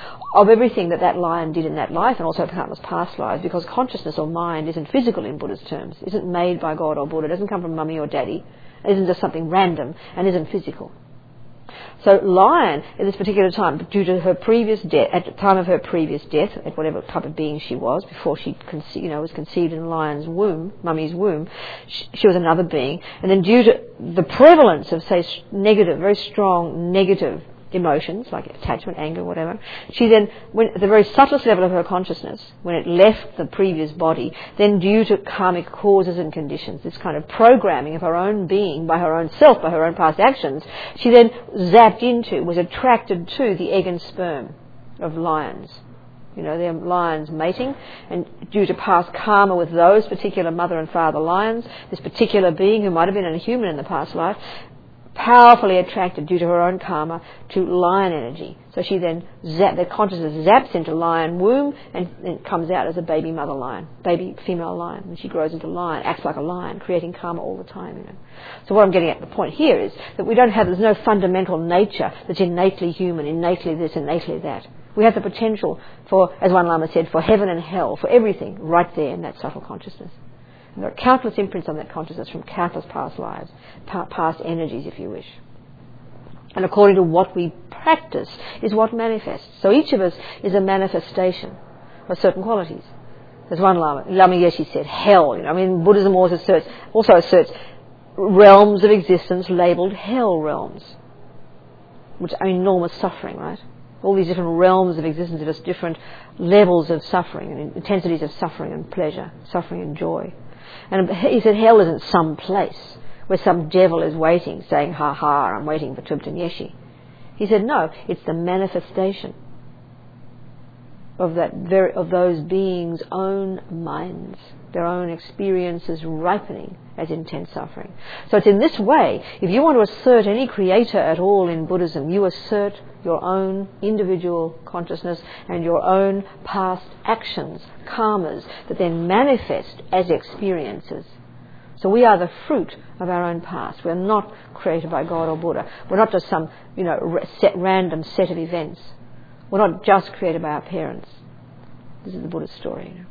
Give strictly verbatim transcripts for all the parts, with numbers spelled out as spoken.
of everything that that lion did in that life and also countless past lives, because consciousness or mind isn't physical in Buddha's terms, isn't made by God or Buddha, doesn't come from mummy or daddy, it isn't just something random and isn't physical. So Lion, at this particular time, due to her previous death, at the time of her previous death, at whatever type of being she was, before she conce- you know, was conceived in Lion's womb, mummy's womb, she, she was another being. And then due to the prevalence of, say, negative, very strong negative emotions, like attachment, anger, whatever, she then, when, at the very subtlest level of her consciousness, when it left the previous body, then due to karmic causes and conditions, this kind of programming of her own being by her own self, by her own past actions, she then zapped into, was attracted to the egg and sperm of lions. You know, they're lions mating, and due to past karma with those particular mother and father lions, this particular being, who might have been a human in the past life, powerfully attracted due to her own karma to lion energy. So she then, zap, the consciousness zaps into lion womb and, and comes out as a baby mother lion, baby female lion. And she grows into lion, acts like a lion, creating karma all the time. You know. So what I'm getting at the point here is that we don't have, there's no fundamental nature that's innately human, innately this, innately that. We have the potential for, as one Lama said, for heaven and hell, for everything right there in that subtle consciousness. And there are countless imprints on that consciousness from countless past lives, pa- past energies, if you wish. And according to what we practice is what manifests. So each of us is a manifestation of certain qualities. There's one Lama, Lama Yeshe said, hell. You know, I mean, Buddhism also asserts, also asserts realms of existence labelled hell realms, which are enormous suffering, right? All these different realms of existence are just different levels of suffering and intensities of suffering and pleasure, suffering and joy. And he said hell isn't some place where some devil is waiting, saying, ha ha, I'm waiting for Tribhuvan Yeshe. He said, no, it's the manifestation of that very, of those beings' own minds, their own experiences ripening as intense suffering. So it's in this way, if you want to assert any creator at all in Buddhism, you assert your own individual consciousness and your own past actions, karmas, that then manifest as experiences. So we are the fruit of our own past. We're not created by God or Buddha. We're not just some, you know, set, random set of events. We're not just created by our parents. This is the Buddha's story. You know.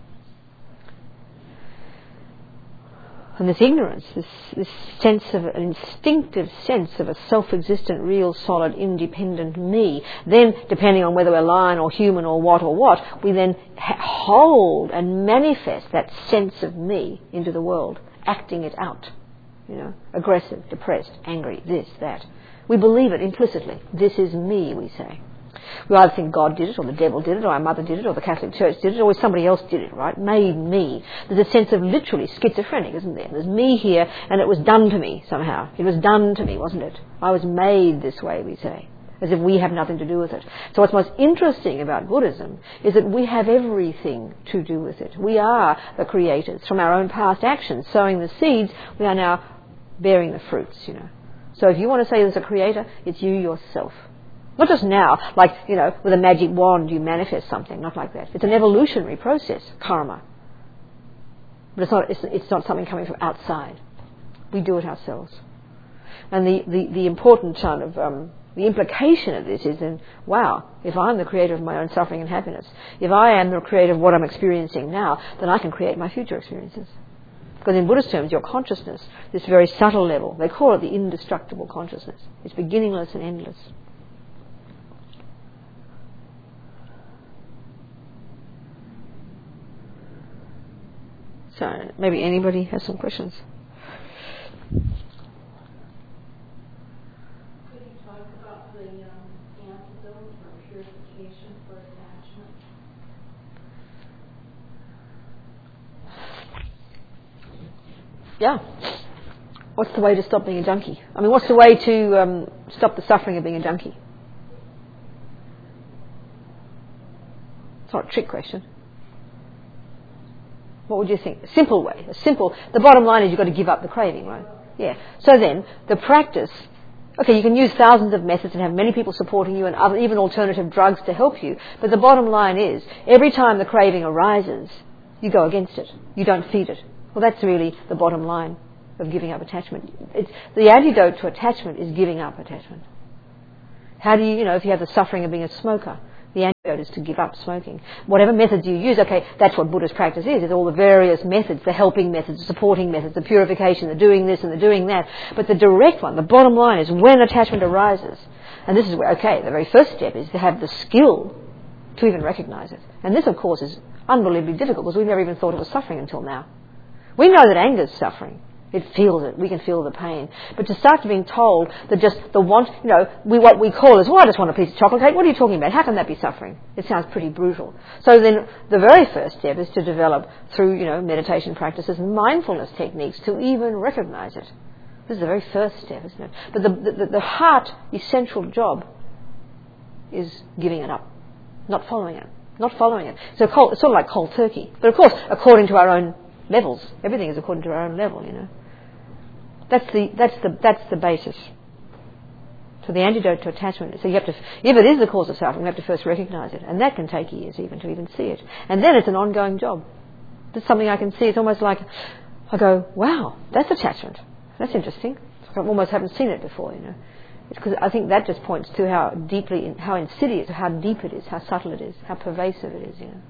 And this ignorance, this, this sense of an instinctive sense of a self-existent, real, solid, independent me, then, depending on whether we're lion or human or what or what, we then ha- hold and manifest that sense of me into the world, acting it out. You know, aggressive, depressed, angry, this, that. We believe it implicitly. This is me, we say. We either think God did it, or the devil did it, or our mother did it, or the Catholic Church did it, or somebody else did it, right? Made me. There's a sense of literally schizophrenic, isn't there? There's me here, and it was done to me somehow. It was done to me, wasn't it? I was made this way, we say, as if we have nothing to do with it. So what's most interesting about Buddhism is that we have everything to do with it. We are the creators from our own past actions. Sowing the seeds, we are now bearing the fruits, you know. So if you want to say there's a creator, it's you yourself. Not just now, like, you know, with a magic wand you manifest something, not like that. It's an evolutionary process, karma. But it's not, it's, it's not something coming from outside. We do it ourselves. And the, the, the important kind of, um, the implication of this is then, wow, if I'm the creator of my own suffering and happiness, if I am the creator of what I'm experiencing now, then I can create my future experiences. Because in Buddhist terms, your consciousness, this very subtle level, they call it the indestructible consciousness. It's beginningless and endless. So maybe anybody has some questions. Could you talk about the um, antidote or purification for attachment? Yeah. What's the way to stop being a junkie? I mean, what's the way to um, stop the suffering of being a junkie? It's not a trick question. What would you think? A simple way. A simple. The bottom line is you've got to give up the craving, right? Yeah. So then, the practice. Okay, you can use thousands of methods and have many people supporting you and other, even alternative drugs to help you. But the bottom line is, every time the craving arises, you go against it. You don't feed it. Well, that's really the bottom line of giving up attachment. It's, the antidote to attachment is giving up attachment. How do you, you know, if you have the suffering of being a smoker, The antidote is to give up smoking. Whatever methods you use, okay, that's what Buddhist practice is. It's all the various methods, the helping methods, the supporting methods, the purification, the doing this and the doing that. But the direct one, the bottom line is when attachment arises. And this is where, okay, the very first step is to have the skill to even recognise it. And this, of course, is unbelievably difficult because we've never even thought it was suffering until now. We know that anger is suffering. It feels it. We can feel the pain. But to start being told that just the want, you know, we, what we call is, well, I just want a piece of chocolate cake. What are you talking about? How can that be suffering? It sounds pretty brutal. So then the very first step is to develop through, you know, meditation practices and mindfulness techniques to even recognise it. This is the very first step, isn't it? But the, the, the heart essential job is giving it up, not following it, not following it. So cold, it's sort of like cold turkey. But of course, according to our own levels, everything is according to our own level, you know. That's the that's the that's the basis. So the antidote to attachment. So you have to, if it is the cause of suffering, we have to first recognise it, and that can take years even to even see it. And then it's an ongoing job. It's something I can see. It's almost like I go, wow, that's attachment. That's interesting. I almost haven't seen it before, you know. Because I think that just points to how deeply, how insidious, how deep it is, how subtle it is, how pervasive it is, you know.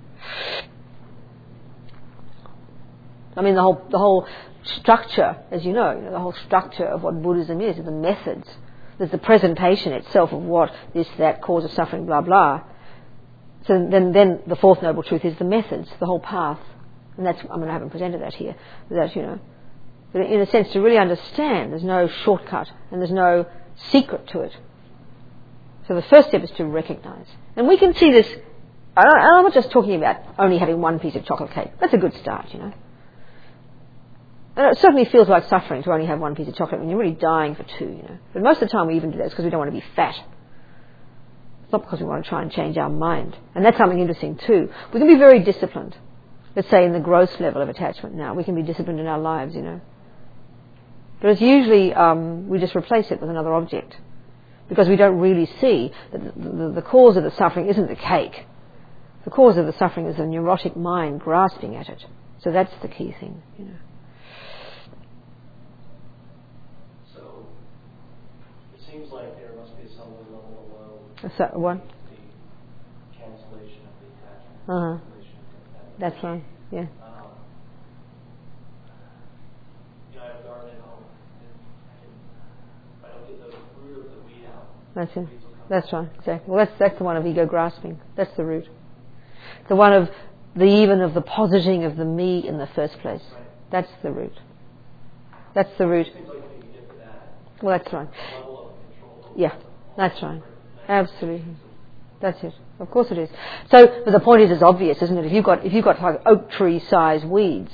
I mean, the whole the whole structure, as you know, you know, the whole structure of what Buddhism is, the methods. There's the presentation itself of what this, that, cause of suffering, blah, blah. So then, then the fourth noble truth is the methods, the whole path. And that's, I mean, I haven't presented that here. That, you know, but in a sense, to really understand, there's no shortcut and there's no secret to it. So the first step is to recognise. And we can see this, I don't, I'm not just talking about only having one piece of chocolate cake. That's a good start, you know. And it certainly feels like suffering to only have one piece of chocolate when you're really dying for two, you know. But most of the time we even do that because we don't want to be fat. It's not because we want to try and change our mind. And that's something interesting too. We can be very disciplined. Let's say in the gross level of attachment now. We can be disciplined in our lives, you know. But it's usually um, we just replace it with another object. Because we don't really see that the, the, the cause of the suffering isn't the cake. The cause of the suffering is the neurotic mind grasping at it. So that's the key thing, you know. Seems like there must be some level below so, what? the cancellation of the attachment. Uh-huh. Of That's right, yeah. Um, you know, I have a garden at home, and I can, if I don't get the root of the weed out, That's it. weeds will come That's out. right, exactly. Well, that's that's the one of ego grasping. That's the root. The one of the even of the positing of the me in the first place. Right. That's the root. That's the root. It seems like when you get to that Well, that's right. level of control. Yeah, that's right. Absolutely. That's it. Of course it is. So, but the point is, it's obvious, isn't it? If you've got if you've got like oak tree size weeds,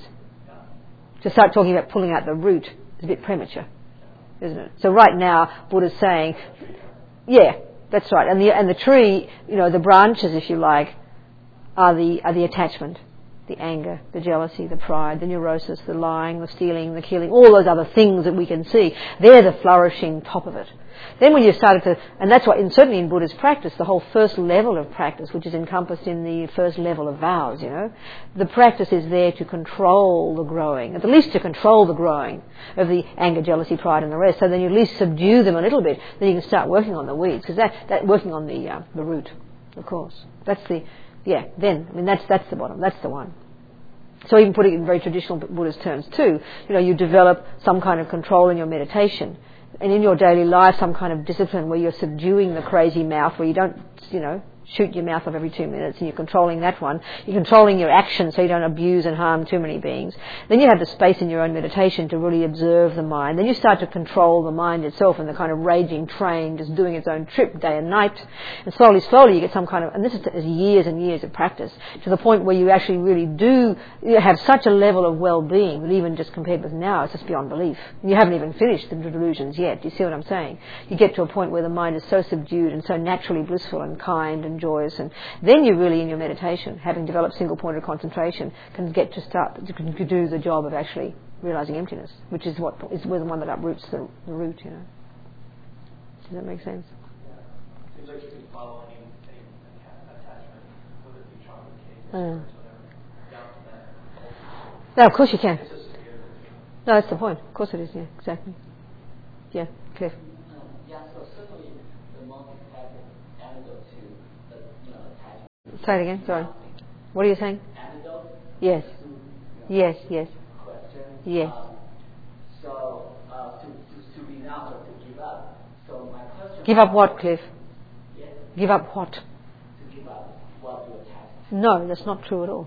to start talking about pulling out the root is a bit premature, isn't it? So right now, Buddha's saying, yeah, that's right. And the and the tree, you know, the branches, if you like, are the are the attachment, the anger, the jealousy, the pride, the neurosis, the lying, the stealing, the killing, all those other things that we can see. They're the flourishing top of it. Then when you started to, and that's why, in, certainly in Buddhist practice, the whole first level of practice, which is encompassed in the first level of vows, you know, the practice is there to control the growing, at least to control the growing of the anger, jealousy, pride, and the rest. So then you at least subdue them a little bit. Then you can start working on the weeds, because that, that working on the uh, the root, of course. That's the, yeah. Then I mean that's that's the bottom. That's the one. So even putting it in very traditional Buddhist terms too, you know, you develop some kind of control in your meditation. And in your daily life, some kind of discipline where you're subduing the crazy mouth, where you don't, you know, shoot your mouth off every two minutes, and you're controlling that one. You're controlling your actions so you don't abuse and harm too many beings. Then you have the space in your own meditation to really observe the mind. Then you start to control the mind itself and the kind of raging train just doing its own trip day and night. And slowly, slowly you get some kind of, and this is, is years and years of practice, to the point where you actually really do you have such a level of well-being that even just compared with now, it's just beyond belief. And you haven't even finished the delusions yet. Do you see what I'm saying? You get to a point where the mind is so subdued and so naturally blissful and kind and joyous, and then you really, in your meditation, having developed single-pointed concentration, can get to start to do the job of actually realizing emptiness, which is what is the one that uproots the, the root. You know. Does that make sense? Yeah. Seems like you can follow any, any attachment, whether it be chocolate cake, Uh. or whatever, down to that. No, of course you can. It's just a given. No, that's the point. Of course it is. Yeah, exactly. Yeah, Cliff. Um, yeah, so certainly the most effective antidote to the, you know, attachment Say it again, sorry. What are you saying? Antidote? Yes. To, you know, Yes, yes. question. Yes. Um, so, uh, to, to, to renounce or to give up. So my question... Give up what, Cliff? Yes? Give up what? To give up what you attach. No, that's not true at all.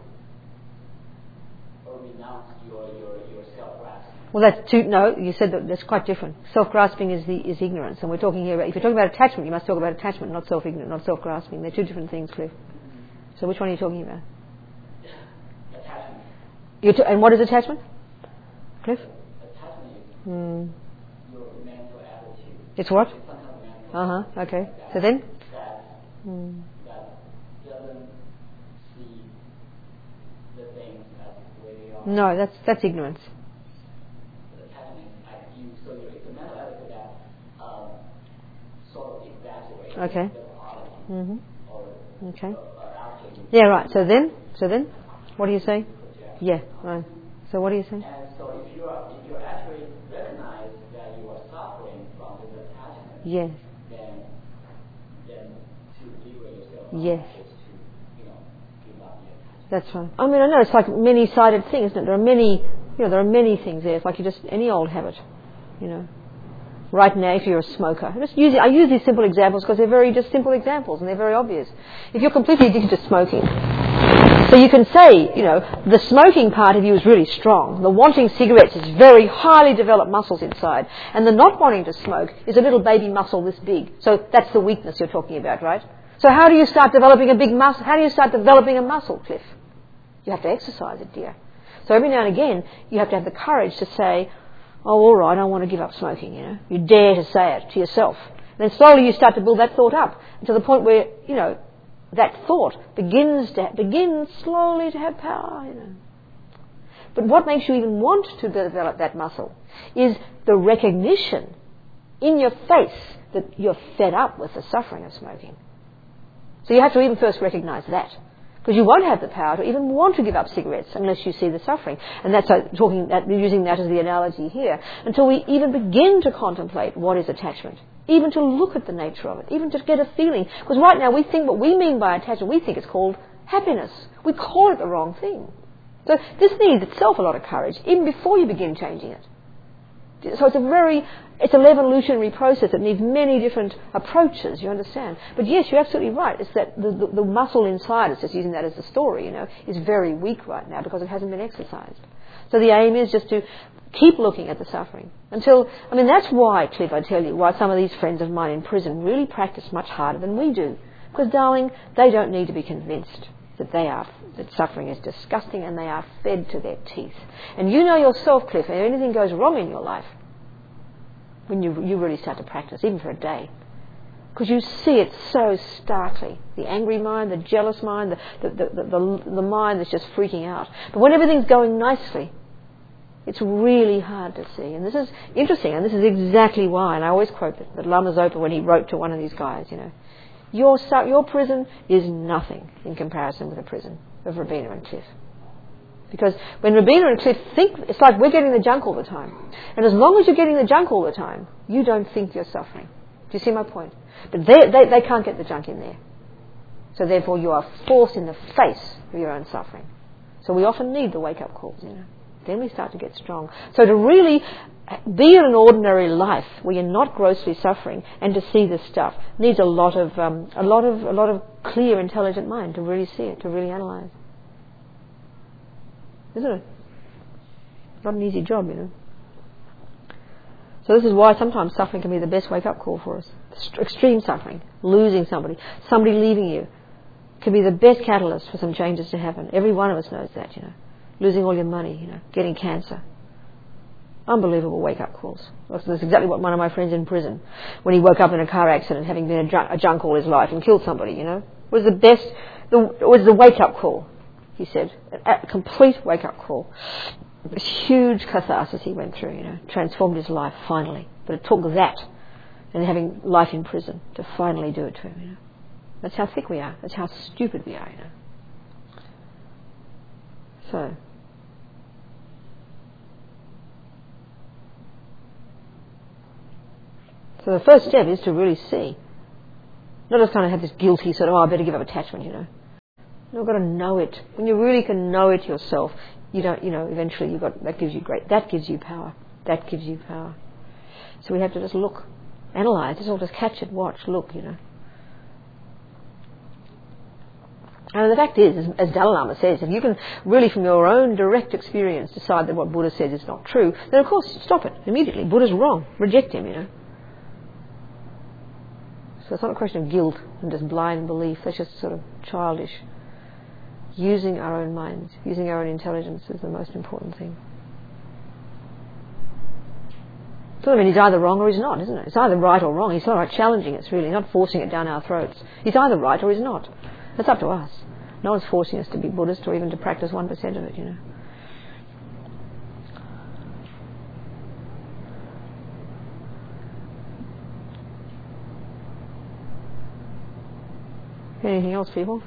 Or renounce your, your, your self-grasp. Well, that's too, no, you said that that's quite different. Self-grasping is the is ignorance, and we're talking here about, if you're talking about attachment, you must talk about attachment, not self-ignorant, not self-grasping. They're two different things, Cliff. Mm-hmm. So which one are you talking about? Attachment. You're t- and what is attachment? Cliff? Attachment is Mm. your mental attitude. It's what? It's some kind of mental Uh-huh, attitude okay. that, So then? That, Mm. that doesn't see the things as the way they are. No, that's that's ignorance. Attachment, like you, so your, it's a mental attitude that um, sort of exaggerates Okay. the quality. Mm-hmm. Or, Okay. or actually Yeah, right. So then? So then? What do you say? project. Yeah, right. So what do you say? And so if you are, if you actually recognize that you are suffering from this attachment, Yes. then then to liberate yourself from Yes. it is to, you know, give up the attachment. That's right. I mean, I know it's like a many-sided thing, isn't it? There are many, you know, there are many things there. It's like you just, any old habit, you know. Right now, if you're a smoker, I just use, I use these simple examples because they're very just simple examples and they're very obvious. If you're completely addicted to smoking, so you can say, you know, the smoking part of you is really strong. The wanting cigarettes is very highly developed muscles inside. And the not wanting to smoke is a little baby muscle this big. So that's the weakness you're talking about, right? So how do you start developing a big muscle? How do you start developing a muscle, Cliff? You have to exercise it, dear. So every now and again, you have to have the courage to say, oh, all right, I want to give up smoking, you know. You dare to say it to yourself. And then slowly you start to build that thought up to the point where, you know, that thought begins to begins slowly to have power, you know. But what makes you even want to develop that muscle is the recognition in your face that you're fed up with the suffering of smoking. So you have to even first recognize that. Because you won't have the power to even want to give up cigarettes unless you see the suffering. And that's uh, talking that, using that as the analogy here. Until we even begin to contemplate what is attachment. Even to look at the nature of it. Even to get a feeling. Because right now we think what we mean by attachment, we think it's called happiness. We call it the wrong thing. So this needs itself a lot of courage, even before you begin changing it. So it's a very, it's an evolutionary process that needs many different approaches, you understand. But yes, you're absolutely right. It's that the, the, the muscle inside, it's just using that as the story, you know, is very weak right now because it hasn't been exercised. So the aim is just to keep looking at the suffering until, I mean, that's why, Cliff, I tell you, why some of these friends of mine in prison really practice much harder than we do. Because, darling, they don't need to be convinced that they are, that suffering is disgusting and they are fed to their teeth. And you know yourself, Cliff, if anything goes wrong in your life, when you you really start to practice, even for a day, because you see it so starkly. The angry mind, the jealous mind, the the, the, the, the mind that's just freaking out. But when everything's going nicely, it's really hard to see. And this is interesting, and this is exactly why, and I always quote that, that Lama Zopa when he wrote to one of these guys, you know, your, your prison is nothing in comparison with the prison of Robina and Cliff. Because when Robina and Cliff think, it's like we're getting the junk all the time. And as long as you're getting the junk all the time, you don't think you're suffering. Do you see my point? But they, they, they can't get the junk in there. So therefore you are forced in the face of your own suffering. So we often need the wake-up calls, you know. Then we start to get strong. So to really be in an ordinary life where you're not grossly suffering and to see this stuff needs a lot of um, a lot of a lot of clear, intelligent mind to really see it, to really analyse. Isn't it? Not an easy job, you know. So this is why sometimes suffering can be the best wake-up call for us. Extreme suffering, losing somebody, somebody leaving you, can be the best catalyst for some changes to happen. Every one of us knows that, you know. Losing all your money, you know, getting cancer. Unbelievable wake-up calls. That's exactly what one of my friends in prison, when he woke up in a car accident, having been a junk, a junk all his life and killed somebody, you know, was the best, the, was the wake-up call, he said. A complete wake-up call. A huge catharsis he went through, you know, transformed his life finally. But it took that and having life in prison to finally do it to him, you know. That's how thick we are. That's how stupid we are, you know. So, so the first step is to really see. Not just kind of have this guilty sort of, oh, I better give up attachment, you know. You've got to know it. When you really can know it yourself, you don't, you know, eventually you got, that gives you great, that gives you power. That gives you power. So we have to just look, analyze, just all just catch it, watch, look, you know. And the fact is, as Dalai Lama says, if you can really from your own direct experience decide that what Buddha says is not true, then of course stop it immediately. Buddha's wrong. Reject him, you know. So it's not a question of guilt and just blind belief. That's just sort of childish. Using our own minds, using our own intelligence is the most important thing. So I mean, he's either wrong or he's not, isn't it? It's either right or wrong. He's not challenging us, really, not forcing it down our throats. He's either right or he's not. That's up to us. No one's forcing us to be Buddhist or even to practice one percent of it, you know. Anything else, people?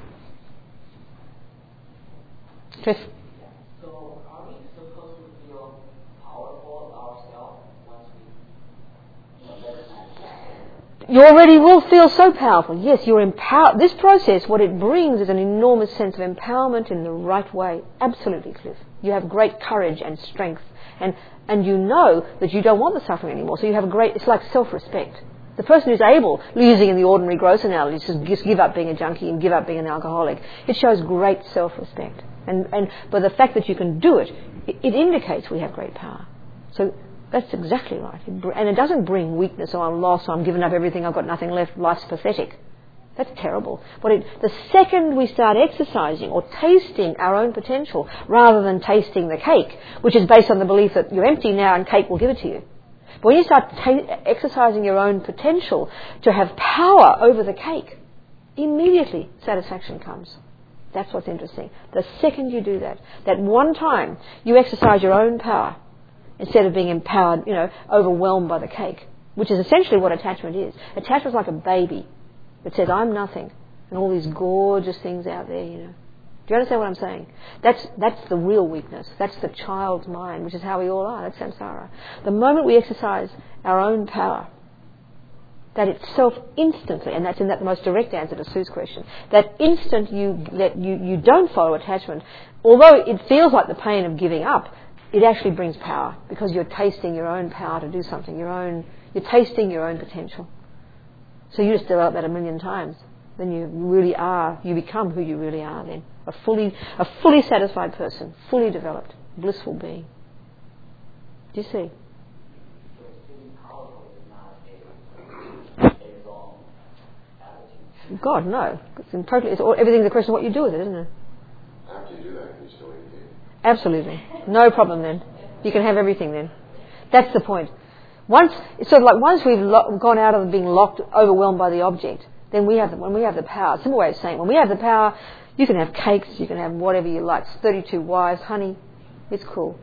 Cliff? So, are we supposed to feel powerful ourselves once we, you know, recognize that? You already will feel so powerful. Yes, you're empowered. This process, what it brings is an enormous sense of empowerment in the right way. Absolutely, Cliff. You have great courage and strength. And, and you know that you don't want the suffering anymore. So you have a great, it's like self-respect. The person who's able, using in the ordinary gross analogy, to just give up being a junkie and give up being an alcoholic, it shows great self-respect. And, and by the fact that you can do it, it, it indicates we have great power. So that's exactly right. It, and it doesn't bring weakness or I'm lost, or I'm given up everything, I've got nothing left, life's pathetic. That's terrible. But it, the second we start exercising or tasting our own potential, rather than tasting the cake, which is based on the belief that you're empty now and cake will give it to you. But when you start ta- exercising your own potential to have power over the cake, immediately satisfaction comes. That's what's interesting. The second you do that, that one time you exercise your own power instead of being empowered, you know, overwhelmed by the cake, which is essentially what attachment is. Attachment is like a baby that says, I'm nothing, and all these gorgeous things out there, you know. Do you understand what I'm saying? That's that's the real weakness. That's the child's mind, which is how we all are. That's samsara. The moment we exercise our own power, that itself instantly, and that's in that the most direct answer to Sue's question, that instant you that you, you don't follow attachment, although it feels like the pain of giving up, it actually brings power because you're tasting your own power to do something, your own, you're tasting your own potential. So you just develop that a million times. Then you really are, you become who you really are then. A fully, a fully satisfied person, fully developed, blissful being. Do you see? God, no. It's in totally, it's all, everything's a question of what you do with it, isn't it? After you do that, can you still eat it? Absolutely. No problem then. You can have everything then. That's the point. Once, it's sort of like once we've lo- gone out of being locked, overwhelmed by the object, then we have the, when we have the power, simple way of saying, when we have the power, you can have cakes, you can have whatever you like, thirty-two wives, honey, it's cool.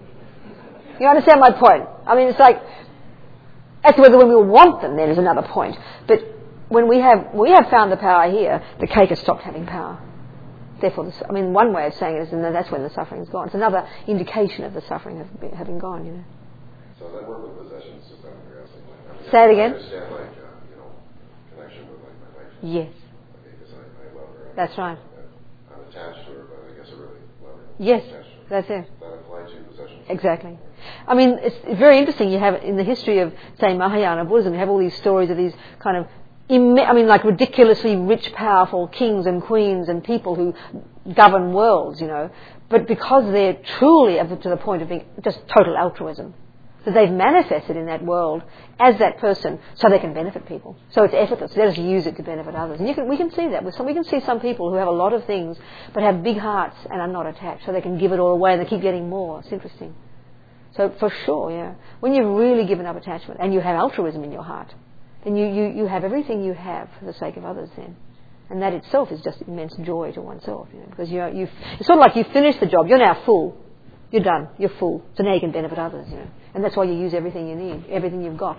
You understand my point? I mean, it's like, as to whether when we want them then is another point. But when we have, we have found the power here, the cake has stopped having power. Therefore, the, I mean, one way of saying it is, and that's when the suffering's gone. It's another indication of the suffering have been, having gone, you know. So does that work with possessions, if I'm asking? I mean, Say it again. I understand, like, uh, you know, connection with, like, my wife. Yes. Okay, because I, I love her. That's right. I'm attached to her, but I guess I really love her. Yes, Attached to her. that's it. Does that apply to possessions? Exactly. I mean, it's very interesting. You have in the history of, say, Mahayana Buddhism, you have all these stories of these kind of, imme- I mean, like ridiculously rich, powerful kings and queens and people who govern worlds, you know. But because they're truly up to the point of being just total altruism, that they've manifested in that world as that person so they can benefit people. So it's effortless. They just use it to benefit others. And you can, we can see that. With some, we can see some people who have a lot of things but have big hearts and are not attached, so they can give it all away and they keep getting more. It's interesting. So for sure, yeah. When you've really given up attachment and you have altruism in your heart, then you, you, you have everything you have for the sake of others then. And that itself is just immense joy to oneself, you know, because you're, you've, it's sort of like you've finished the job. You're now full. You're done. You're full. So now you can benefit others, you know. And that's why you use everything you need, everything you've got.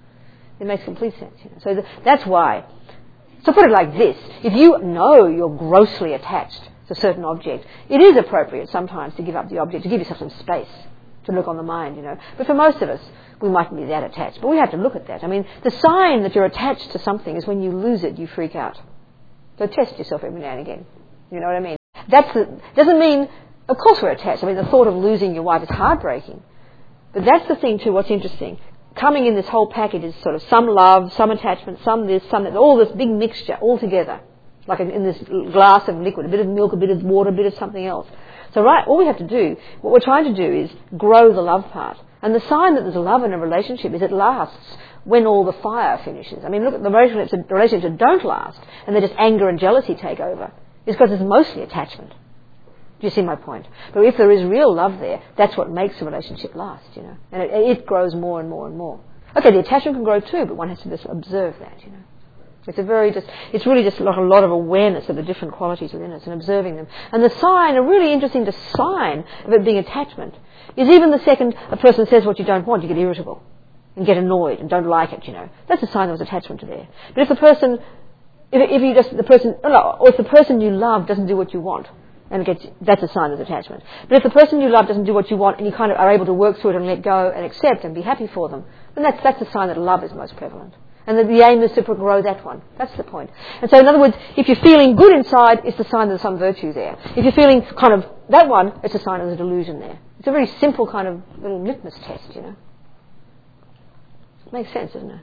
It makes complete sense, you know. So th- that's why. So put it like this. If you know you're grossly attached to a certain object, it is appropriate sometimes to give up the object, to give yourself some space to look on the mind, you know. But for most of us, we mightn't be that attached. But we have to look at that. I mean, the sign that you're attached to something is when you lose it, you freak out. So test yourself every now and again. You know what I mean? That's the, doesn't mean, of course we're attached. I mean, the thought of losing your wife is heartbreaking. But that's the thing too, what's interesting. Coming in this whole package is sort of some love, some attachment, some this, some that, all this big mixture all together. Like in this glass of liquid, a bit of milk, a bit of water, a bit of something else. So right, all we have to do, what we're trying to do is grow the love part. And the sign that there's love in a relationship is it lasts when all the fire finishes. I mean, look at the relationships, the relationships that don't last, and they just anger and jealousy take over, is because it's mostly attachment. Do you see my point? But if there is real love there, that's what makes the relationship last, you know. And it, it grows more and more and more. Okay, the attachment can grow too, but one has to just observe that, you know. It's a very just, it's really just like a lot of awareness of the different qualities within us and observing them. And the sign, a really interesting sign of it being attachment, is even the second a person says what you don't want, you get irritable and get annoyed and don't like it, you know. That's a sign there was attachment to there. But if the person, if, if you just, the person, or if the person you love doesn't do what you want, and it gets, that's a sign of attachment. But if the person you love doesn't do what you want and you kind of are able to work through it and let go and accept and be happy for them, then that's, that's a sign that love is most prevalent. And the, the aim is to grow that one. That's the point. And so in other words, if you're feeling good inside, it's the sign that there's some virtue there. If you're feeling kind of that one, it's a sign of the delusion there. It's a very simple kind of little litmus test, you know. Makes sense, doesn't it?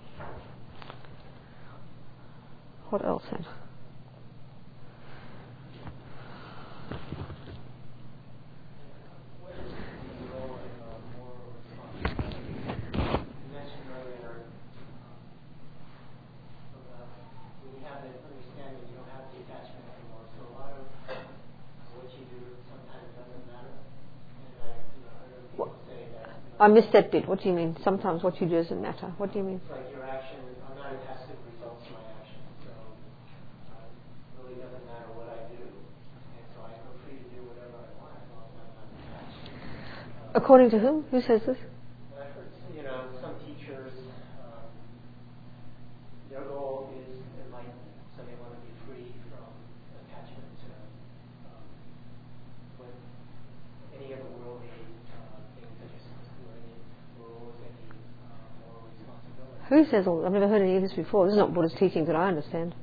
What else then? I missed that bit. What do you mean? Sometimes what you do doesn't matter. What do you mean? It's like your action, I'm not attached to the results of my action, so uh, it really doesn't matter what I do. And so I'm free to do whatever I want as long as I'm not attached. Uh, According to whom? Who says this? I've heard, you know, some teachers, um, their goal is enlightenment, so they want to be free from attachment to um, what any of the worldly uh, things that you're supposed to do, any rules, any uh, moral responsibility. Who says all? I've never heard any of this before. This is not Buddhist teachings that I understand.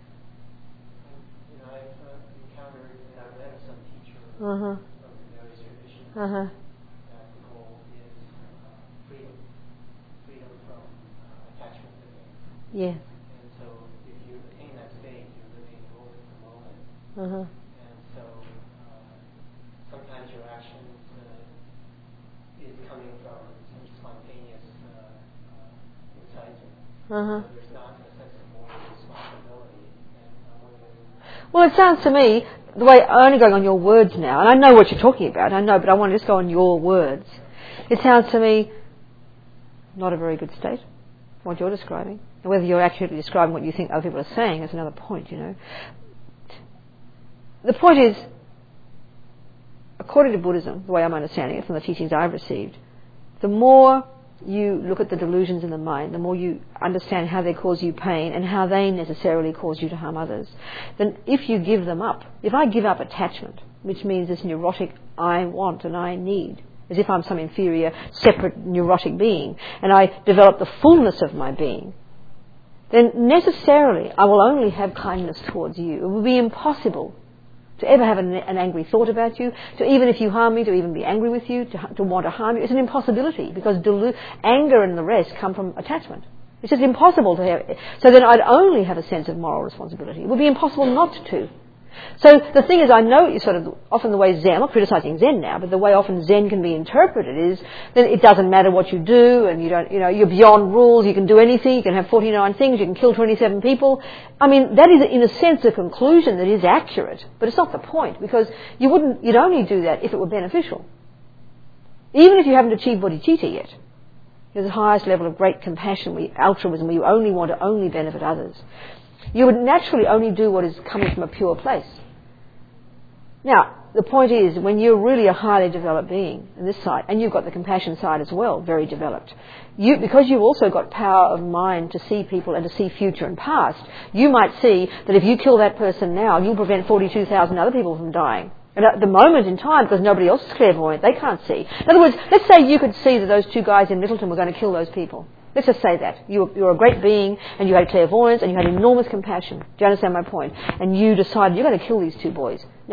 You know, I've uh, encountered and I've met some teachers Uh-huh. from the various traditions Uh-huh. that the goal is uh, freedom, freedom from uh, attachment to things. Yeah. And so if you attain that state, you're living fully in the moment. Uh-huh. And so uh, sometimes your action uh, is coming from some spontaneous uh, uh, insight. Uh-huh. So there's not a sense of moral responsibility. And I'm wondering, Well, it sounds to me, the way, only going on your words now, and I know what you're talking about, I know, but I want to just go on your words. It sounds to me not a very good state, what you're describing. And whether you're accurately describing what you think other people are saying is another point, you know. The point is, according to Buddhism, the way I'm understanding it from the teachings I've received, the more you look at the delusions in the mind, the more you understand how they cause you pain and how they necessarily cause you to harm others, then if you give them up, if I give up attachment, which means this neurotic I want and I need, as if I'm some inferior, separate, neurotic being, and I develop the fullness of my being, then necessarily I will only have kindness towards you. It will be impossible to ever have an, an angry thought about you, to even if you harm me, to even be angry with you, to, to want to harm you. It's an impossibility because delu- anger and the rest come from attachment. It's just impossible to have. So then I'd only have a sense of moral responsibility. It would be impossible not to. So the thing is, I know you sort of, often the way Zen, I'm not criticising Zen now, but the way often Zen can be interpreted is that it doesn't matter what you do and you don't, you know, you're beyond rules, you can do anything, you can have forty-nine things, you can kill twenty-seven people. I mean, that is in a sense a conclusion that is accurate, but it's not the point because you wouldn't, you'd only do that if it were beneficial. Even if you haven't achieved bodhicitta yet. There's the highest level of great compassion, where you, altruism, where you only want to only benefit others. You would naturally only do what is coming from a pure place. Now, the point is, when you're really a highly developed being in this side, and you've got the compassion side as well, very developed, you, because you've also got power of mind to see people and to see future and past, you might see that if you kill that person now, you'll prevent forty-two thousand other people from dying. And at the moment in time, because nobody else is clairvoyant, they can't see. In other words, let's say you could see that those two guys in Middleton were going to kill those people. Let's just say that. You were, you were a great being, and you had clairvoyance, and you had enormous compassion. Do you understand my point? And you decided you're going to kill these two boys. Now,